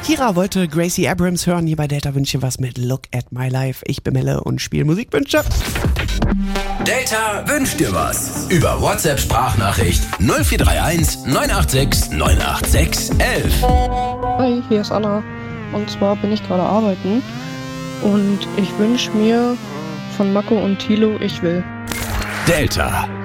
Shakira wollte Gracie Abrams hören. Hier bei Delta wünsche was mit Look at My Life. Ich bin Melle und spiele Musikwünsche. Delta wünscht dir was. Über WhatsApp-Sprachnachricht 0431 986 986 11. Hi, hier ist Anna. Und zwar bin ich gerade arbeiten und ich wünsche mir von Mako und Thilo Ich will. Delta.